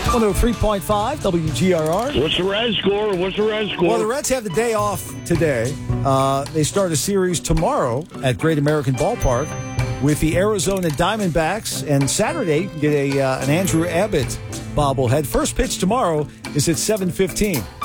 103.5 WGRR. What's the Reds score? Well, the Reds have the day off today. They start a series tomorrow at Great American Ballpark with the Arizona Diamondbacks. And Saturday, you can get an Andrew Abbott bobblehead. First pitch tomorrow is at 7:15.